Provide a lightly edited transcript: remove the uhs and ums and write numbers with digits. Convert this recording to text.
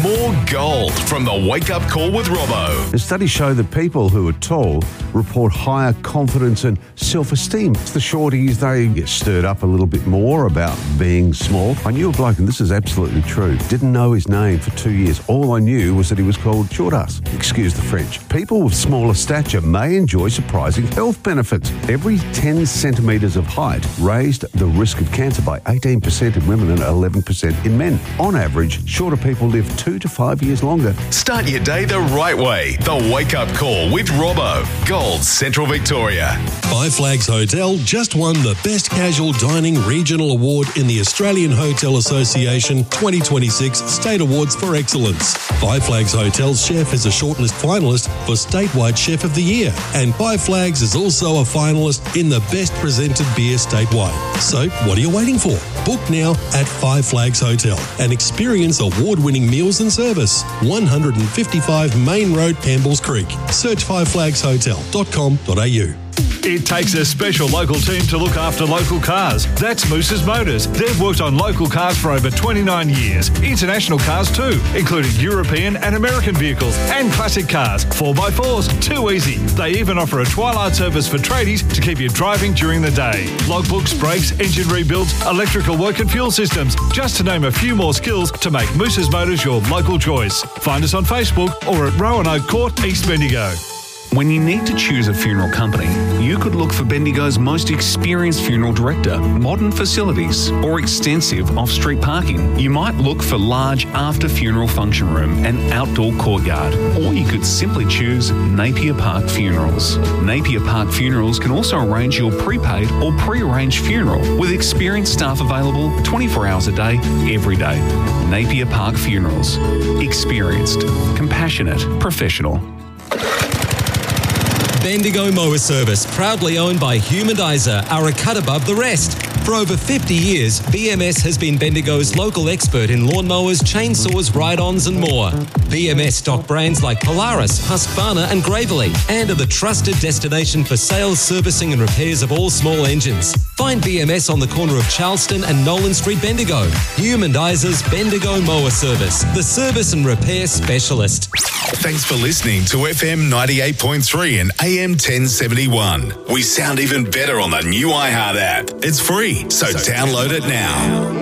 More gold from the Wake Up Call with Robbo. The studies show that people who are tall report higher confidence and self-esteem. It's the shorties, they get stirred up a little bit more about being small. I knew a bloke, and this is absolutely true, didn't know his name for 2 years. All I knew was that he was called short ass. Excuse the French. People with smaller stature may enjoy surprising health benefits. Every 10 centimetres of height raised the risk of cancer by 18% in women and 11% in men. On average, shorter people live 2 to 5 years longer. Start your day the right way. The Wake Up Call with Robbo. Gold, Central Victoria. Five Flags Hotel just won the Best Casual Dining Regional Award in the Australian Hotel Association 2026 State Awards for Excellence. Five Flags Hotel's chef is a shortlist finalist for Statewide Chef of the Year, and Five Flags is also a finalist in the Best Presented Beer statewide. So, what are you waiting for? Book now at Five Flags Hotel and experience award-winning meals and service. 155 Main Road, Campbells Creek. Search fiveflagshotel.com.au. It takes a special local team to look after local cars. That's Moose's Motors. They've worked on local cars for over 29 years. International cars too, including European and American vehicles and classic cars. 4x4s, too easy. They even offer a twilight service for tradies to keep you driving during the day. Logbooks, brakes, engine rebuilds, electrical work and fuel systems. Just to name a few more skills to make Moose's Motors your local choice. Find us on Facebook or at Roanoke Court, East Bendigo. When you need to choose a funeral company, you could look for Bendigo's most experienced funeral director, modern facilities, or extensive off-street parking. You might look for large after-funeral function room and outdoor courtyard, or you could simply choose Napier Park Funerals. Napier Park Funerals can also arrange your prepaid or pre-arranged funeral with experienced staff available 24 hours a day, every day. Napier Park Funerals. Experienced, compassionate, professional. Bendigo Mower Service, proudly owned by Humanizer, are a cut above the rest. For over 50 years, BMS has been Bendigo's local expert in lawnmowers, chainsaws, ride-ons and more. BMS stock brands like Polaris, Husqvarna and Gravely, and are the trusted destination for sales, servicing and repairs of all small engines. Find BMS on the corner of Charleston and Nolan Street, Bendigo. Humandizer's Bendigo Mower Service, the service and repair specialist. Thanks for listening to FM 98.3 and AM 1071. We sound even better on the new iHeart app. It's free, so download it now.